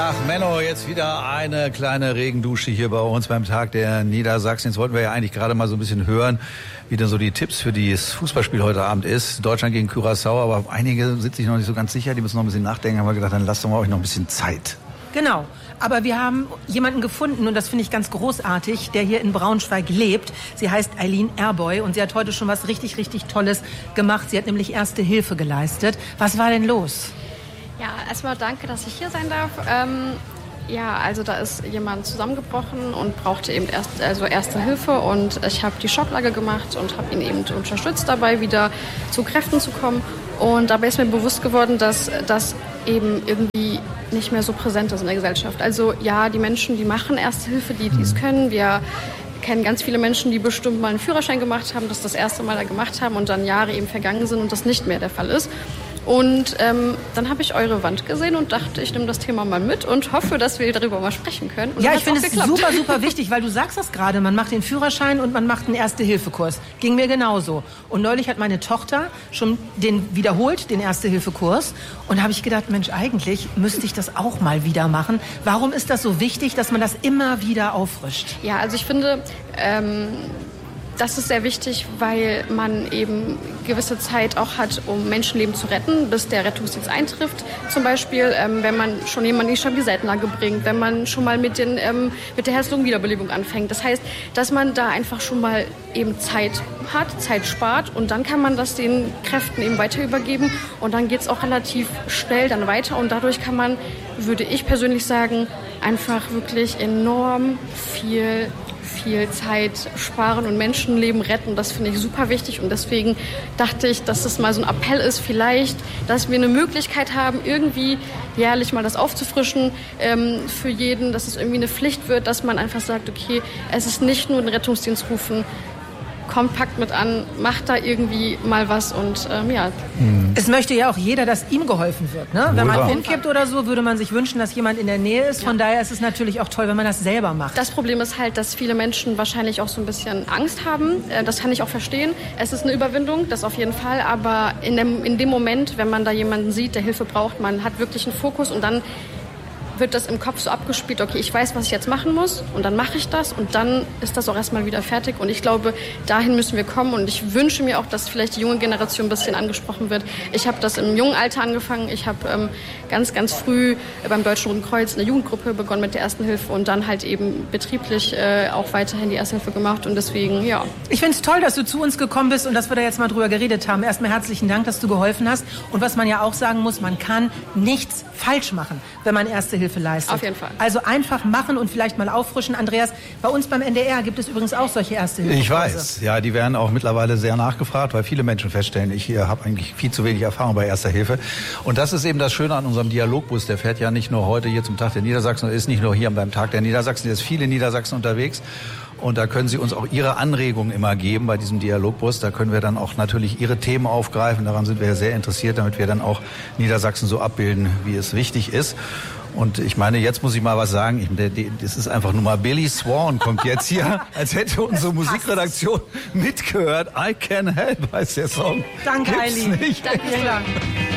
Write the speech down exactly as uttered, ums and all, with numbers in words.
Ach Menno, jetzt wieder eine kleine Regendusche hier bei uns beim Tag der Niedersachsen. Jetzt wollten wir ja eigentlich gerade mal so ein bisschen hören, wie denn so die Tipps für das Fußballspiel heute Abend ist. Deutschland gegen Curaçao, aber einige sind sich noch nicht so ganz sicher, die müssen noch ein bisschen nachdenken. Haben wir gedacht, dann lasst doch mal euch noch ein bisschen Zeit. Genau, aber wir haben jemanden gefunden und das finde ich ganz großartig, der hier in Braunschweig lebt. Sie heißt Eileen Erboy und sie hat heute schon was richtig, richtig Tolles gemacht. Sie hat nämlich Erste Hilfe geleistet. Was war denn los? Ja, erstmal danke, dass ich hier sein darf. Ähm, ja, also da ist jemand zusammengebrochen und brauchte eben erst, also Erste Hilfe und ich habe die Schocklage gemacht und habe ihn eben unterstützt dabei, wieder zu Kräften zu kommen. Und dabei ist mir bewusst geworden, dass das eben irgendwie nicht mehr so präsent ist in der Gesellschaft. Also ja, die Menschen, die machen Erste Hilfe, die die es können. Wir kennen ganz viele Menschen, die bestimmt mal einen Führerschein gemacht haben, das das erste Mal da gemacht haben und dann Jahre eben vergangen sind und das nicht mehr der Fall ist. Und ähm, dann habe ich eure Wand gesehen und dachte, ich nehme das Thema mal mit und hoffe, dass wir darüber mal sprechen können. Und ja, ich finde es super, super wichtig, weil du sagst das gerade, man macht den Führerschein und man macht einen Erste-Hilfe-Kurs. Ging mir genauso. Und neulich hat meine Tochter schon den wiederholt, den Erste-Hilfe-Kurs. Und da habe ich gedacht, Mensch, eigentlich müsste ich das auch mal wieder machen. Warum ist das so wichtig, dass man das immer wieder auffrischt? Ja, also ich finde... Ähm Das ist sehr wichtig, weil man eben gewisse Zeit auch hat, um Menschenleben zu retten, bis der Rettungsdienst eintrifft. Zum Beispiel, ähm, wenn man schon jemanden in die Stabilitätslage bringt, wenn man schon mal mit, den, ähm, mit der Herz-Lungen-Wiederbelebung anfängt. Das heißt, dass man da einfach schon mal eben Zeit hat, Zeit spart und dann kann man das den Kräften eben weiter übergeben und dann geht es auch relativ schnell dann weiter und dadurch kann man, würde ich persönlich sagen, einfach wirklich enorm viel viel Zeit sparen und Menschenleben retten. Das finde ich super wichtig und deswegen dachte ich, dass das mal so ein Appell ist, vielleicht, dass wir eine Möglichkeit haben, irgendwie jährlich mal das aufzufrischen ähm, für jeden, dass es irgendwie eine Pflicht wird, dass man einfach sagt, okay, es ist nicht nur den Rettungsdienst rufen, kommt, packt mit an, macht da irgendwie mal was und ähm, ja. Mhm. Es möchte ja auch jeder, dass ihm geholfen wird. Ne? Wenn man umkippt oder so, würde man sich wünschen, dass jemand in der Nähe ist. Von ja. daher ist es natürlich auch toll, wenn man das selber macht. Das Problem ist halt, dass viele Menschen wahrscheinlich auch so ein bisschen Angst haben. Das kann ich auch verstehen. Es ist eine Überwindung, das auf jeden Fall. Aber in dem, in dem Moment, wenn man da jemanden sieht, der Hilfe braucht, man hat wirklich einen Fokus und dann wird das im Kopf so abgespielt, okay, ich weiß, was ich jetzt machen muss und dann mache ich das und dann ist das auch erstmal wieder fertig und ich glaube, dahin müssen wir kommen und ich wünsche mir auch, dass vielleicht die junge Generation ein bisschen angesprochen wird. Ich habe das im jungen Alter angefangen, ich habe ähm, ganz, ganz früh beim Deutschen Roten Kreuz eine Jugendgruppe begonnen mit der Ersten Hilfe und dann halt eben betrieblich äh, auch weiterhin die Erste Hilfe gemacht und deswegen, ja. Ich finde es toll, dass du zu uns gekommen bist und dass wir da jetzt mal drüber geredet haben. Erstmal herzlichen Dank, dass du geholfen hast und was man ja auch sagen muss, man kann nichts falsch machen, wenn man Erste Hilfe leistet. Auf jeden Fall. Also einfach machen und vielleicht mal auffrischen. Andreas, bei uns beim N D R gibt es übrigens auch solche Erste Hilfe. Ich weiß, ja, die werden auch mittlerweile sehr nachgefragt, weil viele Menschen feststellen, ich habe eigentlich viel zu wenig Erfahrung bei Erster Hilfe. Und das ist eben das Schöne an unserem Dialogbus. Der fährt ja nicht nur heute hier zum Tag der Niedersachsen, ist nicht nur hier beim Tag der Niedersachsen, der ist viele Niedersachsen unterwegs. Und da können Sie uns auch Ihre Anregungen immer geben bei diesem Dialogbus. Da können wir dann auch natürlich Ihre Themen aufgreifen. Daran sind wir ja sehr interessiert, damit wir dann auch Niedersachsen so abbilden, wie es wichtig ist. Und ich meine, jetzt muss ich mal was sagen. Ich, das ist einfach nur mal Billy Swan kommt jetzt hier, als hätte unsere Musikredaktion mitgehört. I Can Help heißt der Song. Danke, Eileen. Danke, vielen Dank.